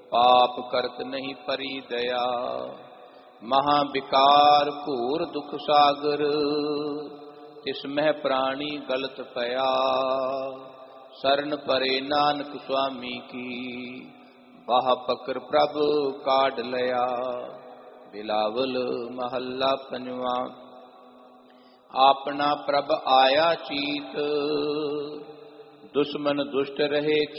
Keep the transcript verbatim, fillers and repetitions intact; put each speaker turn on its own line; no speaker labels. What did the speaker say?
पाप करत नहीं परी दया। महाविकार घोर दुख सागर, तिसमह प्राणी गलत पया। शरण परे नानक स्वामी की, बाह पकर प्रभु काढ़ लया। बिलावल महल्ला पंजवा। आपना प्रभ आया चीत, दुश्मन दुष्ट रहे